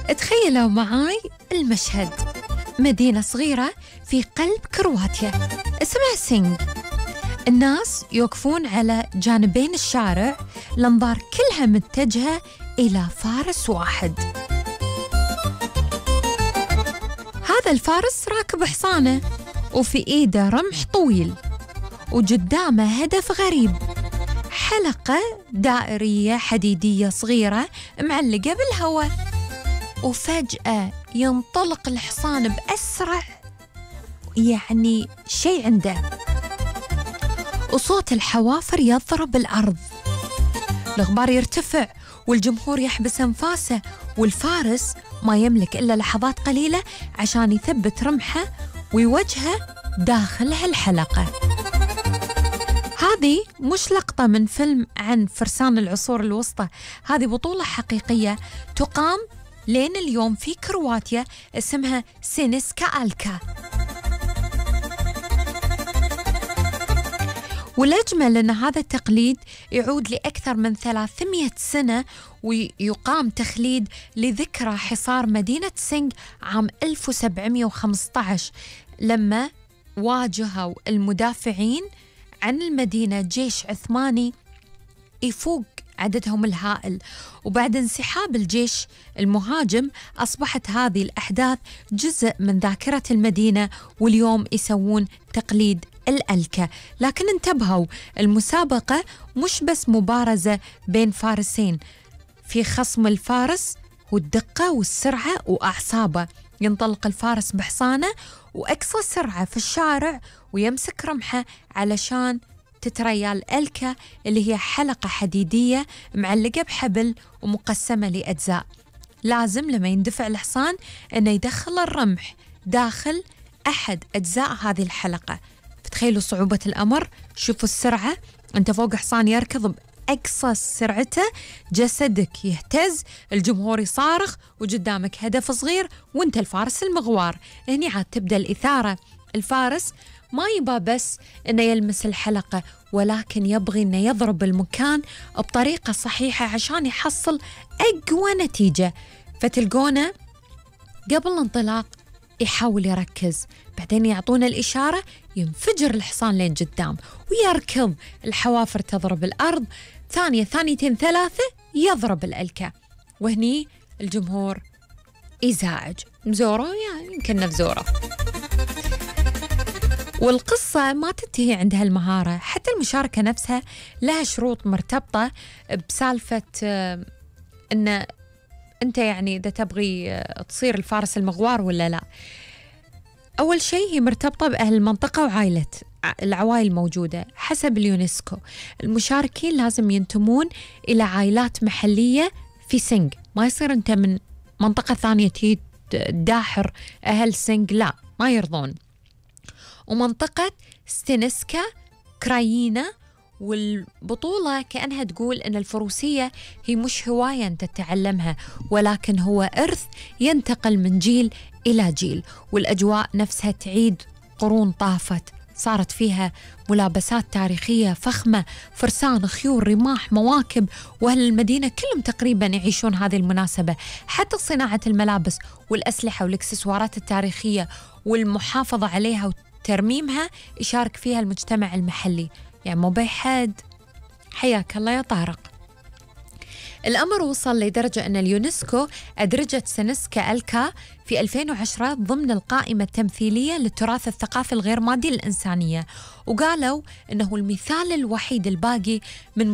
تخيلوا معاي المشهد، مدينة صغيرة في قلب كرواتيا اسمها سينج. الناس يوقفون على جانبين الشارع، الأنظار كلها متجهة إلى فارس واحد. هذا الفارس راكب حصانه وفي إيده رمح طويل، وقدامه هدف غريب، حلقة دائرية حديدية صغيرة معلقة بالهواء. وفجأة ينطلق الحصان بأسرع شيء عنده، وصوت الحوافر يضرب الأرض، الغبار يرتفع والجمهور يحبس أنفاسه، والفارس ما يملك إلا لحظات قليلة عشان يثبت رمحه ويوجهه داخل هالحلقة. هذه مش لقطة من فيلم عن فرسان العصور الوسطى، هذه بطولة حقيقية تقام لين اليوم في كرواتيا اسمها سينسكا ألكا. والأجمل أن هذا التقليد يعود لأكثر من 300 سنة، ويقام تخليد لذكرى حصار مدينة سينج عام 1715 لما واجهوا المدافعين عن المدينة جيش عثماني يفوق عددهم الهائل. وبعد انسحاب الجيش المهاجم أصبحت هذه الأحداث جزء من ذاكرة المدينة، واليوم يسوون تقليد الألكة. لكن انتبهوا، المسابقة مش بس مبارزة بين فارسين، في خصم الفارس والدقة والسرعة وأعصابه. ينطلق الفارس بحصانه وأقصى سرعة في الشارع ويمسك رمحه علشان تتريا الألكة اللي هي حلقة حديدية معلقة بحبل ومقسمة لأجزاء. لازم لما يندفع الحصان أنه يدخل الرمح داخل أحد أجزاء هذه الحلقة. فتخيلوا صعوبة الأمر، شوفوا السرعة، أنت فوق حصان يركض بأقصى سرعته، جسدك يهتز، الجمهور يصارخ، وقدامك هدف صغير وانت الفارس المغوار. هني عاد تبدأ الإثارة. الفارس ما يبى بس إنه يلمس الحلقة، ولكن يبغي إنه يضرب المكان بطريقة صحيحة عشان يحصل أقوى نتيجة. فتلقونه قبل الانطلاق يحاول يركز، بعدين يعطونا الإشارة ينفجر الحصان لين قدام ويركض، الحوافر تضرب الأرض، ثانية ثانيتين ثلاثة يضرب الألكة، وهني الجمهور يزعج. مزورة يمكن نفزورة. والقصة ما تنتهي عند هالمهارة، حتى المشاركة نفسها لها شروط مرتبطة بسالفة إن أنت إذا تبغي تصير الفارس المغوار ولا لا. أول شيء هي مرتبطة بأهل المنطقة العوائل الموجودة. حسب اليونسكو المشاركين لازم ينتمون إلى عائلات محلية في سينج، ما يصير أنت من منطقة ثانية تداحر أهل سينج، لا ما يرضون. ومنطقة ستينسكا كرايينا. والبطولة كأنها تقول أن الفروسية هي مش هواية أنت تتعلمها، ولكن هو إرث ينتقل من جيل إلى جيل. والأجواء نفسها تعيد قرون طافت، صارت فيها ملابسات تاريخية فخمة، فرسان، خيول، رماح، مواكب، وأهل المدينة كلهم تقريبا يعيشون هذه المناسبة. حتى صناعة الملابس والأسلحة والإكسسوارات التاريخية والمحافظة عليها وترميمها يشارك فيها المجتمع المحلي. مو بيحد. حياك الله يا طارق. الأمر وصل لدرجة أن اليونسكو أدرجت سينسكا ألكا في 2010 ضمن القائمة التمثيلية للتراث الثقافي الغير مادي للإنسانية، وقالوا أنه المثال الوحيد الباقي من